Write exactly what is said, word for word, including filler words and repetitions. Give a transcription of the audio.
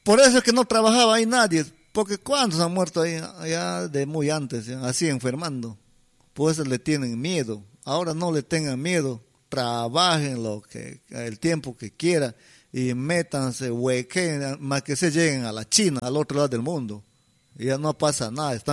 Por eso es que no trabajaba ahí nadie, porque ¿cuántos han muerto ahí allá de muy antes, ya, así enfermando? Por eso le tienen miedo. Ahora no le tengan miedo, trabajen lo que, el tiempo que quieran y métanse, huequen, más que se lleguen a la China, al otro lado del mundo. Y ya no pasa nada, están